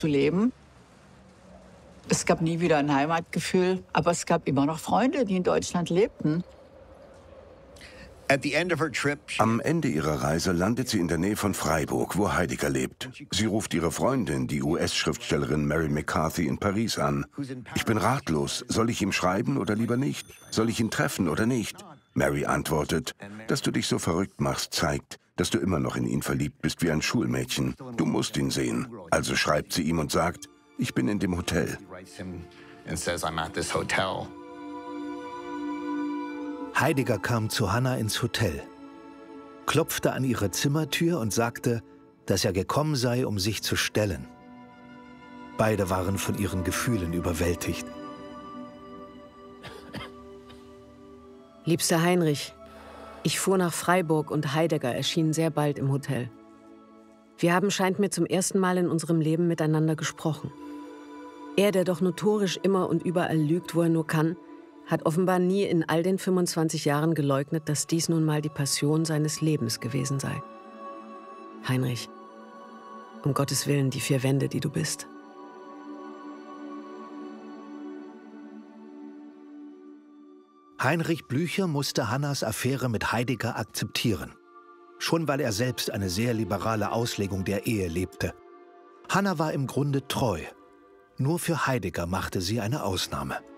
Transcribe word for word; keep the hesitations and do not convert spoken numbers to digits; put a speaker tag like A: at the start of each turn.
A: zu leben. Es gab nie wieder ein Heimatgefühl, aber es gab immer noch Freunde, die in Deutschland lebten.
B: Am Ende ihrer Reise landet sie in der Nähe von Freiburg, wo Heidegger lebt. Sie ruft ihre Freundin, die U S-Schriftstellerin Mary McCarthy, in Paris an. Ich bin ratlos. Soll ich ihm schreiben oder lieber nicht? Soll ich ihn treffen oder nicht? Mary antwortet, dass du dich so verrückt machst, zeigt, dass du immer noch in ihn verliebt bist wie ein Schulmädchen. Du musst ihn sehen. Also schreibt sie ihm und sagt, ich bin in dem Hotel.
C: Heidegger kam zu Hannah ins Hotel, klopfte an ihre Zimmertür und sagte, dass er gekommen sei, um sich zu stellen. Beide waren von ihren Gefühlen überwältigt.
D: Liebster Heinrich, ich fuhr nach Freiburg und Heidegger erschien sehr bald im Hotel. Wir haben, scheint mir, zum ersten Mal in unserem Leben miteinander gesprochen. Er, der doch notorisch immer und überall lügt, wo er nur kann, hat offenbar nie in all den fünfundzwanzig Jahren geleugnet, dass dies nun mal die Passion seines Lebens gewesen sei. Heinrich, um Gottes Willen, die vier Wände, die du bist.
C: Heinrich Blücher musste Hannahs Affäre mit Heidegger akzeptieren. Schon weil er selbst eine sehr liberale Auslegung der Ehe lebte. Hannah war im Grunde treu. Nur für Heidegger machte sie eine Ausnahme.